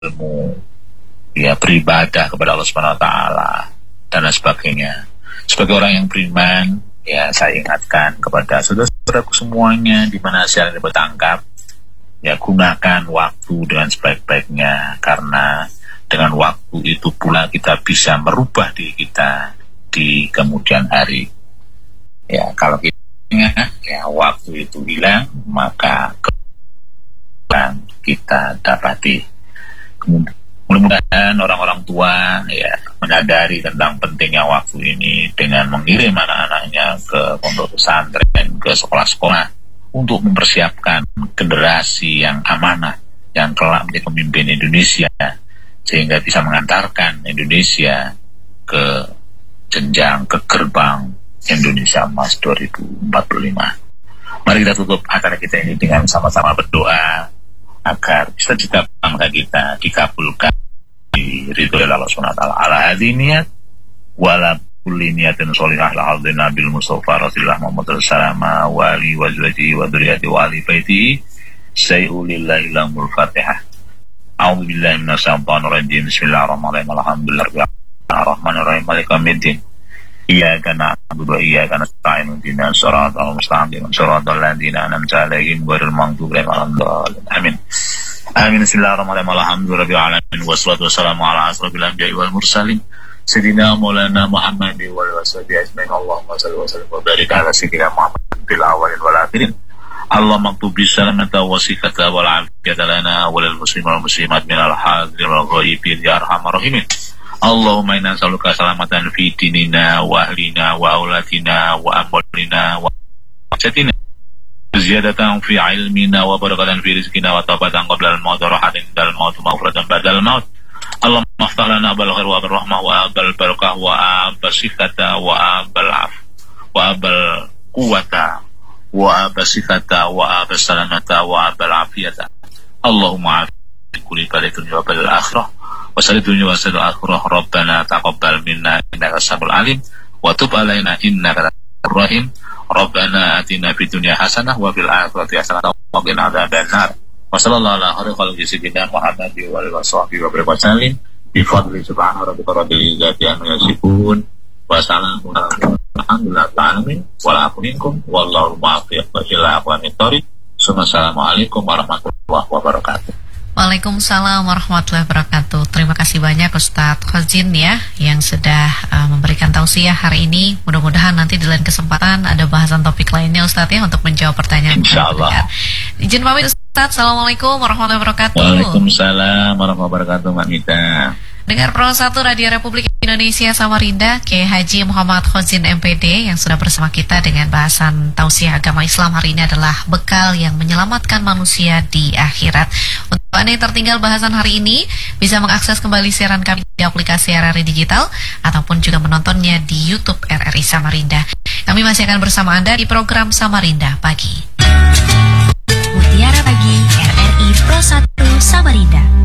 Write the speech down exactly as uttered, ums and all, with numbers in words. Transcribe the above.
ilmu, ya beribadah kepada Allah Subhanahu Wa Taala dan lain sebagainya. Sebagai orang yang beriman, ya saya ingatkan kepada saudara-saudaraku semuanya di mana siaran ini bertangkap, ya gunakan waktu dengan sebaik-baiknya, karena dengan waktu itu pula kita bisa merubah diri kita di kemudian hari. Ya kalau kita ya waktu itu hilang, maka kemudian kita dapati. Mudah-mudahan orang-orang tua ya menyadari tentang pentingnya waktu ini dengan mengirim anak-anaknya ke pondok pesantren, ke sekolah-sekolah untuk mempersiapkan generasi yang amanah yang kelak menjadi pemimpin Indonesia, sehingga bisa mengantarkan Indonesia ke jenjang, ke gerbang Indonesia Emas dua ribu empat puluh lima. Mari kita tutup acara kita ini dengan sama-sama berdoa agar cita-cita bangsa kita dikabulkan di ridho Allah Subhanahu Wa Taala. Ala hadiniyat wala kulli niyatin sholihah la hadzina bil mustafa rasulullah Muhammad sallallahu alaihi wa alihi wa dzurriyyati wa ali baiti sayyulillahi lamul fatihah. A'udzu billahi minasyaitonir rajim. Bismillahirrahmanirrahim. Alhamdulillahirabbil alamin. Maliki yaumiddin. Iyyaka na'budu wa iyyaka nasta'in. Ihdinas siratal mustaqim. Siratal ladzina an'amta 'alaihim ghairil maghdubi 'alaihim waladdallin. Amin. Amin. Bismillahirrahmanirrahim. Alhamdulillahirabbil alamin. Wassalatu wassalamu ala asrofil anbiya'i wal mursalin. Sayyidina Maulana Muhammad wa alihi washabihi ajmain. Allahumma shalli wa sallim wa barik ala sayyidina Muhammad fil awwalin wal akhirin. Allahumma maktub bisalamata wa sikata wal afiyata lana wa lil muslimin wal muslimat minal hadirin wal ghaibin ya arhamar rahimin. Allahumma inna nas'aluka salamatan fi dinina wa ahlina wa aulatina wa amwalina wa jatina ziyadatan fi ilmina wa barakatan fi rizqina wa taubatan qabla al-maut wa rahatan dal maut wa maghfiratan ba'dal maut. Allahumma aftah lana abal khair wa abal rahmah wa abal barakah wa abal sikata wa abal af wa abal quwata wa abal sikata wa abal salamata wa abal afiyata. Allahumma afi kulli balatin wa bal akhirah wa salli dunya wa salli akhirah. Rabbana taqabbal minna innaka samiul alim wa tub alaina innaka antar rahim. Rabbana atina fid dunya hasanah wa fil akhirati hasanah wa qina adzabannar. Wa sallallahu ala khairil sayyidina Muhammad wa alihi washabbihi wa barakatuh. Bi fadli subhana rabbika rabbil izzati amma yasifun wa salamun alhamdulillah ta'alamin wa la minkum wallahu muwaffiq ila aqwamit thoriq. Assalamualaikum warahmatullahi wabarakatuh. Waalaikumsalam warahmatullahi wabarakatuh. Terima kasih banyak Ustadz Khozin ya yang sudah uh, memberikan tausiah hari ini. Mudah-mudahan nanti di lain kesempatan ada bahasan topik lainnya Ustadz ya untuk menjawab pertanyaan. Insyaallah. Izin pamit Ustadz. Assalamualaikum warahmatullahi wabarakatuh. Waalaikumsalam warahmatullahi wabarakatuh Mbak Mita. Dengar Pro satu Radio Republik Indonesia Samarinda, Kiai Haji Muhammad Khozin M P D yang sudah bersama kita dengan bahasan tausiah agama Islam hari ini adalah bekal yang menyelamatkan manusia di akhirat. Untuk Anda yang tertinggal bahasan hari ini bisa mengakses kembali siaran kami di aplikasi R R I Digital ataupun juga menontonnya di YouTube R R I Samarinda. Kami masih akan bersama Anda di program Samarinda Pagi. Mutiara Pagi R R I Pro satu Samarinda.